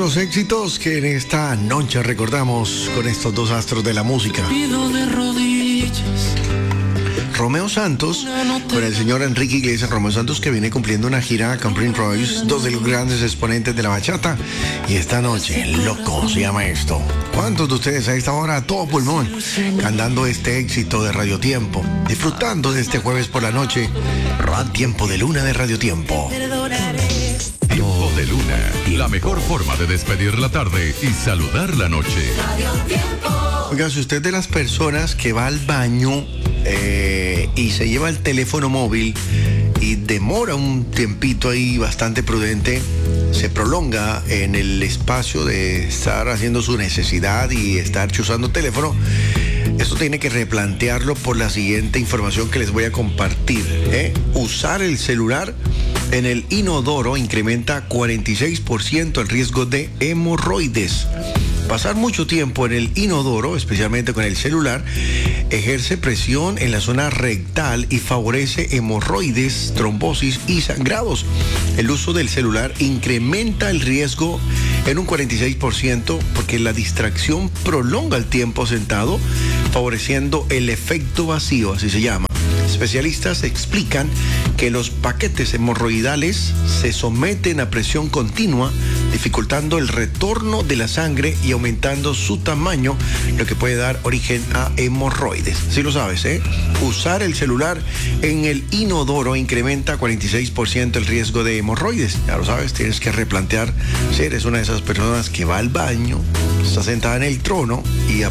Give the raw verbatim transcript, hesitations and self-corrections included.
los éxitos que en esta noche recordamos con estos dos astros de la música. Pido de rodillas. Romeo Santos con el señor Enrique Iglesias. Romeo Santos, que viene cumpliendo una gira con Prince Royce, dos de los grandes exponentes de la bachata. Y esta noche, Loco se llama esto. ¿Cuántos de ustedes a esta hora, a todo pulmón, cantando este éxito de Radio Tiempo, disfrutando de este jueves por la noche, Tiempo de Luna de Radio Tiempo? Tiempo de Luna, la mejor forma de despedir la tarde y saludar la noche. Oiga, si usted es de las personas que va al baño eh, y se lleva el teléfono móvil y demora un tiempito ahí bastante prudente, se prolonga en el espacio de estar haciendo su necesidad y estar chuzando teléfono, esto tiene que replantearlo por la siguiente información que les voy a compartir. ¿eh? Usar el celular en el inodoro incrementa cuarenta y seis por ciento el riesgo de hemorroides. Pasar mucho tiempo en el inodoro, especialmente con el celular, ejerce presión en la zona rectal y favorece hemorroides, trombosis y sangrados. El uso del celular incrementa el riesgo en un cuarenta y seis por ciento porque la distracción prolonga el tiempo sentado, favoreciendo el efecto vacío, así se llama. Especialistas explican que los paquetes hemorroidales se someten a presión continua, dificultando el retorno de la sangre y aumentando su tamaño, lo que puede dar origen a hemorroides. Si lo sabes, ¿eh? Usar el celular en el inodoro incrementa cuarenta y seis por ciento el riesgo de hemorroides. Ya lo sabes, tienes que replantear si eres una de esas personas que va al baño, está sentada en el trono y